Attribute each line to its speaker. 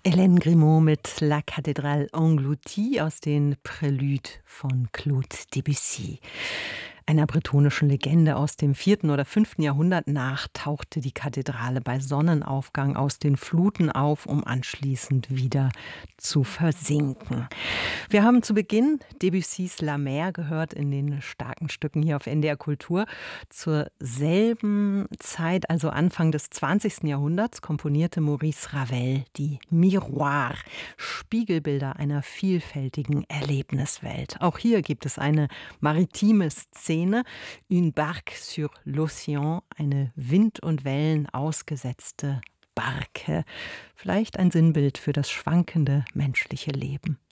Speaker 1: Hélène Grimaud mit La Cathédrale engloutie aus den Préludes von Claude Debussy. Einer bretonischen Legende aus dem 4. oder 5. Jahrhundert nach tauchte die Kathedrale bei Sonnenaufgang aus den Fluten auf, um anschließend wieder zu versinken. Wir haben zu Beginn Debussys La Mer gehört in den starken Stücken hier auf NDR Kultur. Zur selben Zeit, also Anfang des 20. Jahrhunderts, komponierte Maurice Ravel die Miroir, Spiegelbilder einer vielfältigen Erlebniswelt. Auch hier gibt es eine maritime Szene, Une barque sur l'océan, eine Wind und Wellen ausgesetzte Barke. Vielleicht ein Sinnbild für das schwankende menschliche Leben.